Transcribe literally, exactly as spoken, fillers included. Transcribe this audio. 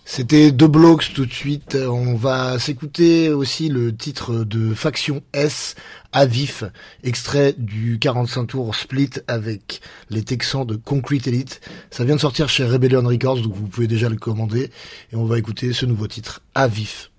C'était deux Blocks tout de suite. On va s'écouter aussi le titre de Faction S, à vif, extrait du quarante-cinq tours split avec les Texans de Concrete Elite. Ça vient de sortir chez Rebellion Records, donc vous pouvez déjà le commander. Et on va écouter ce nouveau titre, à vif.